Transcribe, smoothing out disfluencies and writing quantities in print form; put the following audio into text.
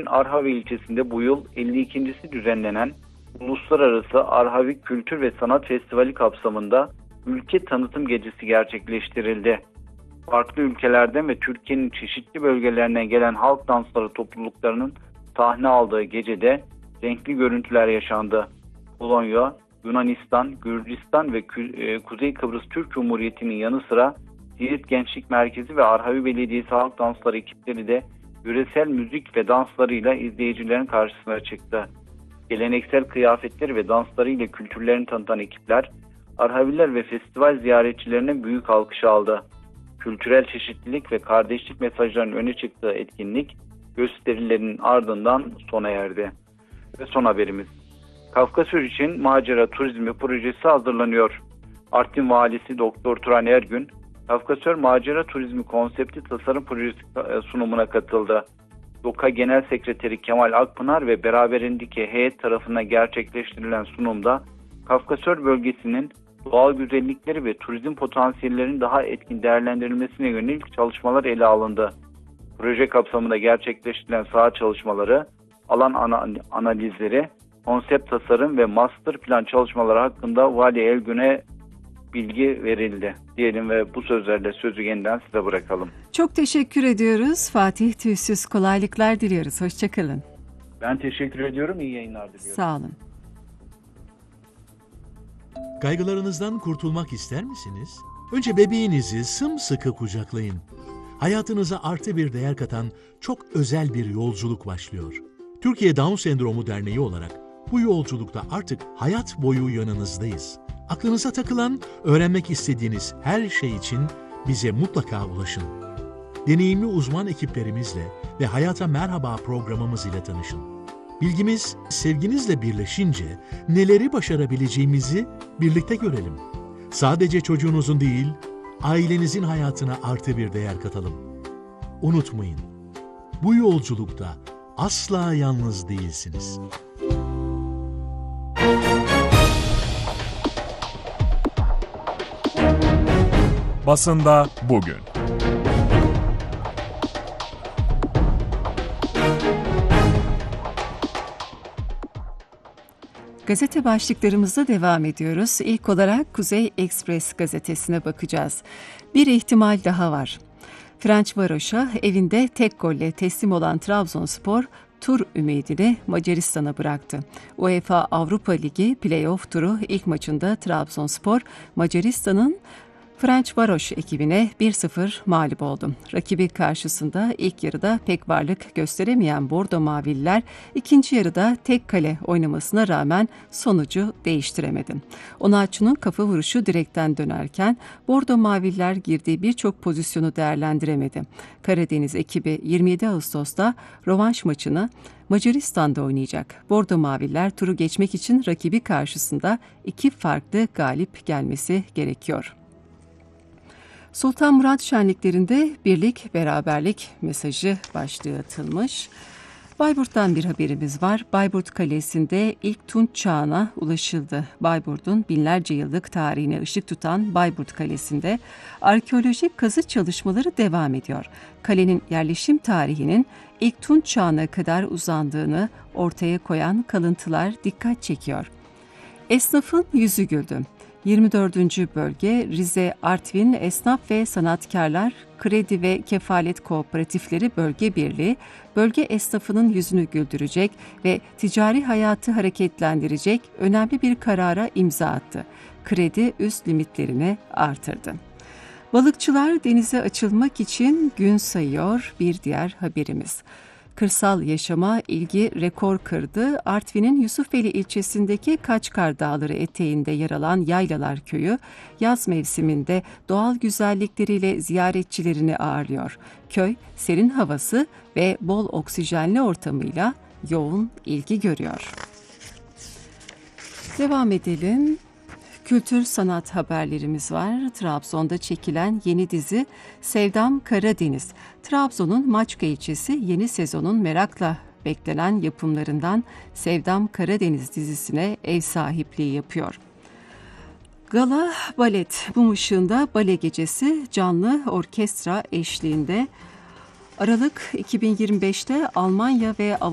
Türkiye'nin Arhavi ilçesinde bu yıl 52.si düzenlenen Uluslararası Arhavi Kültür ve Sanat Festivali kapsamında ülke tanıtım gecesi gerçekleştirildi. Farklı ülkelerden ve Türkiye'nin çeşitli bölgelerinden gelen halk dansları topluluklarının sahne aldığı gecede renkli görüntüler yaşandı. Polonya, Yunanistan, Gürcistan ve Kuzey Kıbrıs Türk Cumhuriyeti'nin yanı sıra Siirt Gençlik Merkezi ve Arhavi Belediyesi halk dansları ekipleri de yöresel müzik ve danslarıyla izleyicilerin karşısına çıktı. Geleneksel kıyafetleri ve danslarıyla kültürlerini tanıtan ekipler, Arhaviler ve festival ziyaretçilerine büyük alkış aldı. Kültürel çeşitlilik ve kardeşlik mesajlarının öne çıktığı etkinlik gösterilerinin ardından sona erdi. Ve son haberimiz. Kafkasör için macera turizmi projesi hazırlanıyor. Artvin Valisi Doktor Turan Ergün, Kafkasör Macera Turizmi konsepti tasarım projesi sunumuna katıldı. DOKA Genel Sekreteri Kemal Akpınar ve beraberindeki heyet tarafından gerçekleştirilen sunumda Kafkasör bölgesinin doğal güzellikleri ve turizm potansiyellerinin daha etkin değerlendirilmesine yönelik çalışmalar ele alındı. Proje kapsamında gerçekleştirilen saha çalışmaları, alan analizleri, konsept tasarım ve master plan çalışmaları hakkında Vali Ergün'e bilgi verildi diyelim ve bu sözlerle sözü yeniden size bırakalım. Çok teşekkür ediyoruz. Fatih Tüysüz, kolaylıklar diliyoruz. Hoşçakalın. Ben teşekkür ediyorum. İyi yayınlar diliyorum. Sağ olun. Kaygılarınızdan kurtulmak ister misiniz? Önce bebeğinizi sımsıkı kucaklayın. Hayatınıza artı bir değer katan çok özel bir yolculuk başlıyor. Türkiye Down Sendromu Derneği olarak bu yolculukta artık hayat boyu yanınızdayız. Aklınıza takılan, öğrenmek istediğiniz her şey için bize mutlaka ulaşın. Deneyimli uzman ekiplerimizle ve Hayata Merhaba programımız ile tanışın. Bilgimiz, sevginizle birleşince neleri başarabileceğimizi birlikte görelim. Sadece çocuğunuzun değil, ailenizin hayatına artı bir değer katalım. Unutmayın, bu yolculukta asla yalnız değilsiniz. Basında bugün. Gazete başlıklarımızla devam ediyoruz. İlk olarak Kuzey Ekspres gazetesine bakacağız. Bir ihtimal daha var. Ferencvaros'a evinde tek golle teslim olan Trabzonspor, tur ümidini Macaristan'a bıraktı. UEFA Avrupa Ligi play-off turu ilk maçında Trabzonspor, Macaristan'ın Ferencvaros ekibine 1-0 mağlup oldu. Rakibi karşısında ilk yarıda pek varlık gösteremeyen Bordo Mavililer ikinci yarıda tek kale oynamasına rağmen sonucu değiştiremedi. Onaçu'nun kafa vuruşu direkten dönerken Bordo Mavililer girdiği birçok pozisyonu değerlendiremedi. Karadeniz ekibi 27 Ağustos'ta rövanş maçını Macaristan'da oynayacak. Bordo Mavililer turu geçmek için rakibi karşısında iki farklı galip gelmesi gerekiyor. Sultan Murat şenliklerinde birlik, beraberlik mesajı başlığı atılmış. Bayburt'tan bir haberimiz var. Bayburt Kalesi'nde ilk Tunç çağına ulaşıldı. Bayburt'un binlerce yıllık tarihine ışık tutan Bayburt Kalesi'nde arkeolojik kazı çalışmaları devam ediyor. Kalenin yerleşim tarihinin ilk Tunç çağına kadar uzandığını ortaya koyan kalıntılar dikkat çekiyor. Esnafın yüzü güldü. 24. Bölge Rize Artvin Esnaf ve Sanatkarlar Kredi ve Kefalet Kooperatifleri Bölge Birliği, bölge esnafının yüzünü güldürecek ve ticari hayatı hareketlendirecek önemli bir karara imza attı. Kredi üst limitlerini artırdı. Balıkçılar denize açılmak için gün sayıyor, bir diğer haberimiz. Kırsal yaşama ilgi rekor kırdı. Artvin'in Yusufeli ilçesindeki Kaçkar Dağları eteğinde yer alan Yaylalar Köyü, yaz mevsiminde doğal güzellikleriyle ziyaretçilerini ağırlıyor. Köy, serin havası ve bol oksijenli ortamıyla yoğun ilgi görüyor. Devam edelim. Kültür sanat haberlerimiz var. Trabzon'da çekilen yeni dizi Sevdam Karadeniz. Trabzon'un Maçka ilçesi yeni sezonun merakla beklenen yapımlarından Sevdam Karadeniz dizisine ev sahipliği yapıyor. Gala Balet Mum Işığında Bale Gecesi canlı orkestra eşliğinde Aralık 2025'te Almanya ve